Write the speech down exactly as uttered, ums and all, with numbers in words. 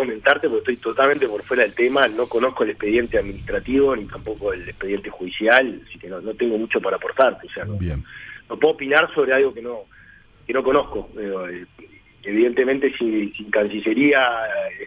comentarte porque estoy totalmente por fuera del tema, no conozco el expediente administrativo ni tampoco el expediente judicial, así que no, no tengo mucho para aportarte, o sea, no, Bien. no puedo opinar sobre algo que no que no conozco. Eh, evidentemente, si, si Cancillería